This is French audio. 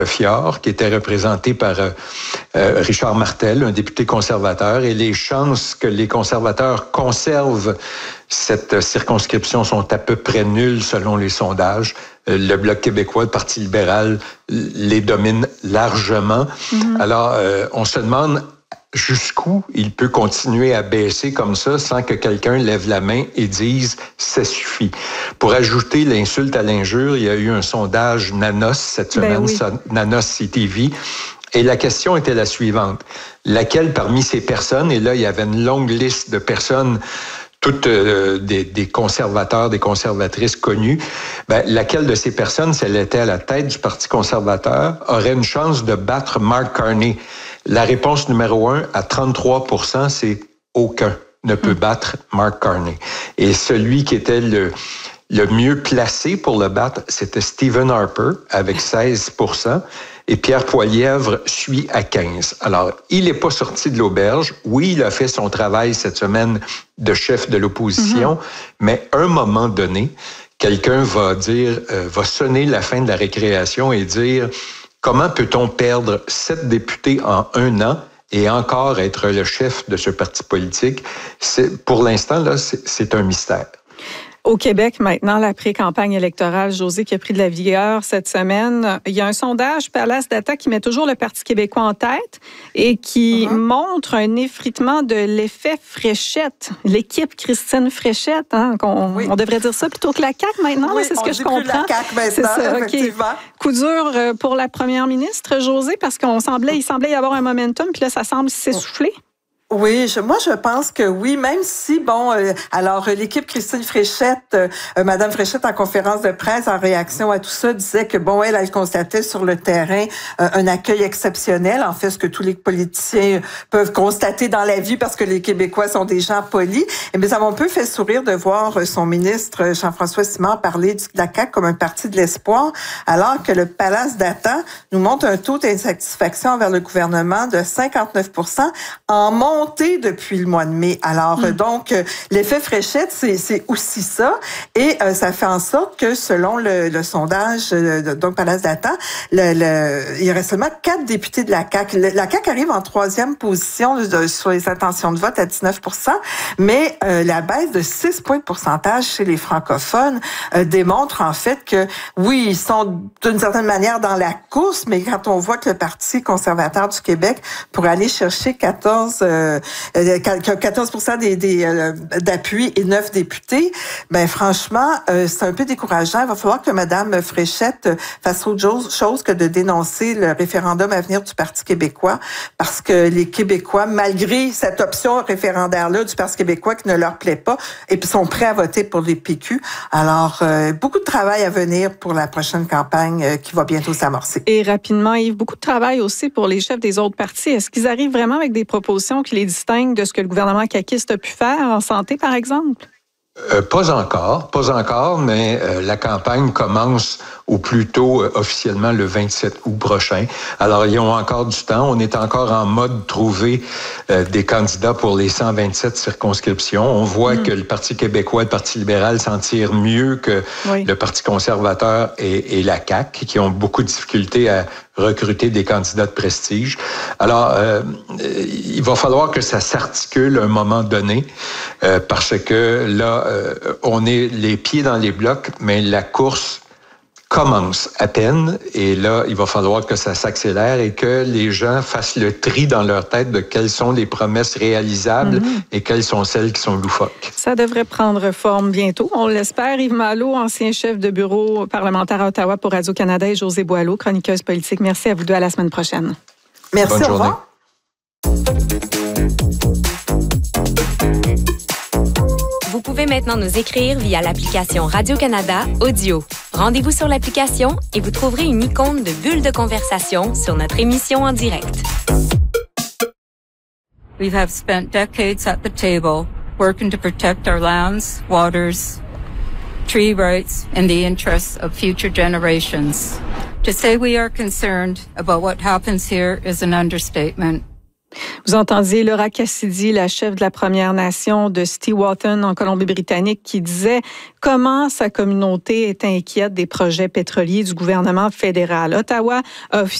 Fior, qui était représenté par Richard Martel, un député conservateur, et les chances que les conservateurs conservent cette circonscription sont à peu près nulles selon les sondages. Le Bloc québécois, le Parti libéral les domine largement. Alors, on se demande jusqu'où il peut continuer à baisser comme ça sans que quelqu'un lève la main et dise « ça suffit ». Pour ajouter l'insulte à l'injure, il y a eu un sondage Nanos cette semaine, Nanos CTV, et la question était la suivante. Laquelle parmi ces personnes, et là il y avait une longue liste de personnes, toutes des conservateurs, des conservatrices connues, laquelle de ces personnes, si elle était à la tête du Parti conservateur, aurait une chance de battre Mark Carney? La réponse numéro 1 à 33%, c'est aucun ne peut battre Mark Carney. Et celui qui était le mieux placé pour le battre, c'était Stephen Harper avec 16%. Et Pierre Poilievre suit à 15. Alors, il n'est pas sorti de l'auberge. Oui, il a fait son travail cette semaine de chef de l'opposition, mais à un moment donné, quelqu'un va sonner la fin de la récréation et dire comment peut-on perdre 7 députés en 1 an et encore être le chef de ce parti politique? Pour l'instant, là, c'est un mystère. Au Québec, maintenant, la pré-campagne électorale, Josée, qui a pris de la vigueur cette semaine, il y a un sondage Palace Data qui met toujours le Parti québécois en tête et qui montre un effritement de l'effet Fréchette. L'équipe Christine Fréchette, on devrait dire ça plutôt que la CAQ maintenant, c'est ce que je comprends. La CAQ maintenant, ça, effectivement. Okay. Coup dur pour la première ministre, Josée, parce il semblait y avoir un momentum, puis là, ça semble s'essouffler. Oui, moi je pense que oui, même si alors l'équipe Christine Fréchette, Madame Fréchette en conférence de presse en réaction à tout ça disait que elle constatait sur le terrain un accueil exceptionnel, en fait ce que tous les politiciens peuvent constater dans la vie parce que les Québécois sont des gens polis. Et bien ça m'a un peu fait sourire de voir son ministre Jean-François Simard parler de la CAQ comme un parti de l'espoir, alors que le Palace Data nous montre un taux d'insatisfaction envers le gouvernement de 59% en montée depuis le mois de mai. Alors, donc, l'effet Fréchette, c'est aussi ça. Et ça fait en sorte que, selon le sondage, donc Palace Data, il y aurait seulement 4 députés de la CAQ. La CAQ arrive en 3e position sur les intentions de vote à 19%, mais la baisse de 6 points de pourcentage chez les francophones démontre en fait que, oui, ils sont d'une certaine manière dans la course, mais quand on voit que le Parti conservateur du Québec pourrait aller chercher 14% d'appui et 9 députés, franchement, c'est un peu décourageant. Il va falloir que Mme Fréchette fasse autre chose que de dénoncer le référendum à venir du Parti québécois, parce que les Québécois, malgré cette option référendaire-là du Parti québécois qui ne leur plaît pas, et puis sont prêts à voter pour les PQ. Alors, beaucoup de travail à venir pour la prochaine campagne qui va bientôt s'amorcer. Et rapidement, Yves, beaucoup de travail aussi pour les chefs des autres partis. Est-ce qu'ils arrivent vraiment avec des propositions qui les distinguent de ce que le gouvernement caquiste a pu faire en santé, par exemple? Pas encore, mais la campagne commence au plus tôt officiellement le 27 août prochain. Alors, ils ont encore du temps. On est encore en mode trouver des candidats pour les 127 circonscriptions. On voit que le Parti québécois et le Parti libéral s'en tirent mieux que le Parti conservateur et la CAQ, qui ont beaucoup de difficultés à recruter des candidats de prestige. Alors, il va falloir que ça s'articule à un moment donné, parce que là, on est les pieds dans les blocs, mais la course commence à peine, et là, il va falloir que ça s'accélère et que les gens fassent le tri dans leur tête de quelles sont les promesses réalisables et quelles sont celles qui sont loufoques. Ça devrait prendre forme bientôt, on l'espère. Yves Malo, ancien chef de bureau parlementaire à Ottawa pour Radio-Canada, et Josée Boileau, chroniqueuse politique. Merci à vous deux, à la semaine prochaine. Merci, bonne journée. Au revoir. Vous pouvez maintenant nous écrire via l'application Radio-Canada Audio. Rendez-vous sur l'application et vous trouverez une icône de bulle de conversation sur notre émission en direct. We have spent decades at the table working to protect our lands, waters, tree rights, and the interests of future generations. To say we are concerned about what happens here is an understatement. Vous entendiez Laura Cassidy, la chef de la Première Nation de Stiwaton en Colombie-Britannique, qui disait comment sa communauté est inquiète des projets pétroliers du gouvernement fédéral. Ottawa a